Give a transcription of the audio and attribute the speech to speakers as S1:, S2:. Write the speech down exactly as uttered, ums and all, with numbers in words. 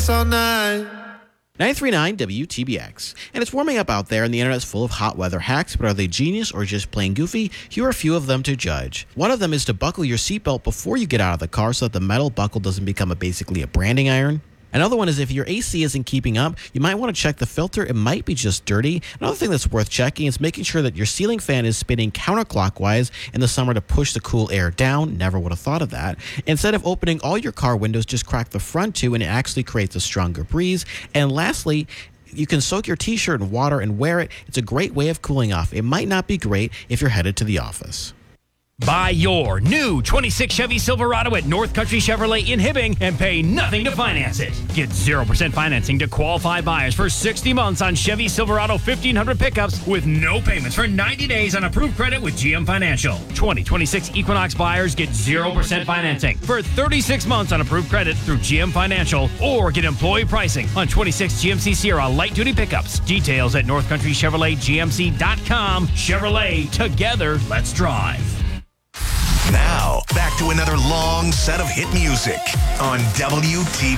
S1: us all night.
S2: ninety-three point nine W T B X. And it's warming up out there, and the internet's full of hot weather hacks, but are they genius or just plain goofy? Here are a few of them to judge. One of them is to buckle your seatbelt before you get out of the car so that the metal buckle doesn't become a, basically a branding iron. Another one is if your A C isn't keeping up, you might want to check the filter. It might be just dirty. Another thing that's worth checking is making sure that your ceiling fan is spinning counterclockwise in the summer to push the cool air down. Never would have thought of that. Instead of opening all your car windows, just crack the front two and it actually creates a stronger breeze. And lastly, you can soak your t-shirt in water and wear it. It's a great way of cooling off. It might not be great if you're headed to the office.
S3: Buy your new twenty-six Chevy Silverado at North Country Chevrolet in Hibbing and pay nothing to finance it. Get zero percent financing to qualified buyers for sixty months on Chevy Silverado fifteen hundred pickups with no payments for ninety days on approved credit with G M Financial. twenty twenty-six Equinox buyers get zero percent financing for thirty-six months on approved credit through G M Financial, or get employee pricing on twenty-six G M C Sierra light-duty pickups. Details at north country chevrolet g m c dot com. Chevrolet, together, let's drive.
S4: Now, back to another long set of hit music on W T B.